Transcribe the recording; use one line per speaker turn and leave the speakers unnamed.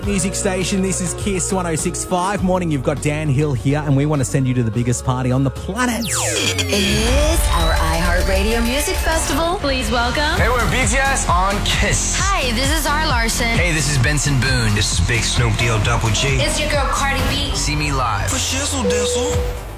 Music station, this is Kiss 106.5. Morning, you've got Dan Hill here, and we want to send you to the biggest party on the planet.
It is our iHeartRadio Music Festival. Please welcome.
Hey, we're BTS on Kiss.
Hi, this is R. Larson.
Hey, this is Benson Boone. This is Big Snoop D-O Double G.
It's your girl Cardi B.
See me live.
For shizzle dizzle.